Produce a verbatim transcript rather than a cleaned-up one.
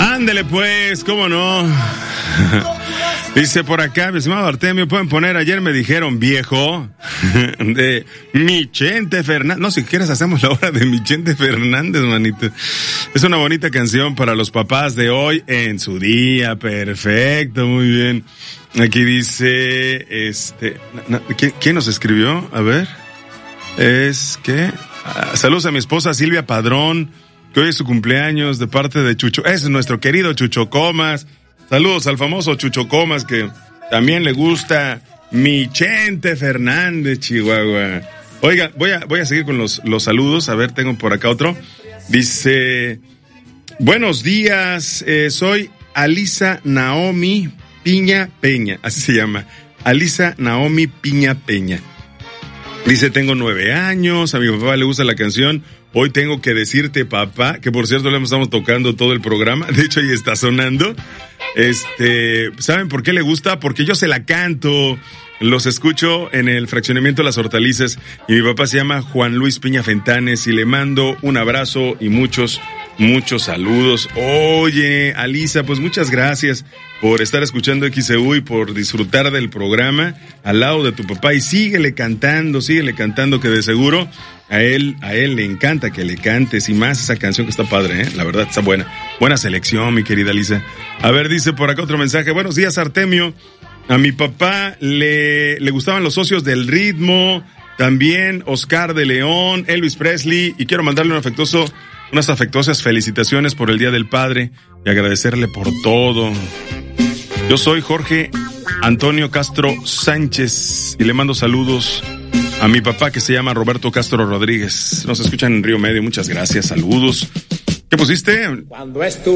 Ándele pues, cómo no. Dice por acá, mi estimado Artemio, pueden poner ayer me dijeron viejo de Michente Fernández. No, si quieres hacemos la hora de Michente Fernández, manito. Es una bonita canción para los papás de hoy en su día. Perfecto, muy bien. Aquí dice, este, ¿quién, quién nos escribió? A ver, es que, uh, saludos a mi esposa Silvia Padrón, que hoy es su cumpleaños de parte de Chucho. Ese es nuestro querido Chucho Comas. Saludos al famoso Chucho Comas, que también le gusta Michente Fernández, Chihuahua. Oiga, voy a, voy a seguir con los, los saludos. A ver, tengo por acá otro. Dice, buenos días, eh, soy Alisa Naomi Piña Peña, así se llama, Alisa Naomi Piña Peña. Dice, tengo nueve años, a mi papá le gusta la canción Hoy Tengo que Decirte Papá, que por cierto le estamos tocando todo el programa, de hecho ahí está sonando. Este, ¿saben por qué le gusta? Porque yo se la canto, los escucho en el fraccionamiento de Las Hortalizas y mi papá se llama Juan Luis Piña Fentanes y le mando un abrazo y muchos, muchos saludos. Oye, Alisa, pues muchas gracias por estar escuchando X E U y por disfrutar del programa al lado de tu papá y síguele cantando, síguele cantando que de seguro a él, a él le encanta que le cantes y más esa canción que está padre, ¿eh? La verdad está buena. Buena selección, mi querida Alisa. A ver, dice por acá otro mensaje. Buenos días, Artemio. A mi papá le, le gustaban los socios del ritmo, también Oscar de León, Elvis Presley, y quiero mandarle un afectuoso, unas afectuosas felicitaciones por el Día del Padre y agradecerle por todo. Yo soy Jorge Antonio Castro Sánchez y le mando saludos a mi papá que se llama Roberto Castro Rodríguez. Nos escuchan en Río Medio, muchas gracias, saludos. ¿Qué pusiste? Cuando es tu